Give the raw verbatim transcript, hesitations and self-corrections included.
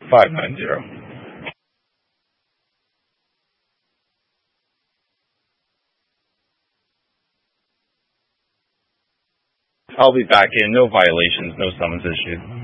five nine zero. I'll be back in. No violations, no summons issued.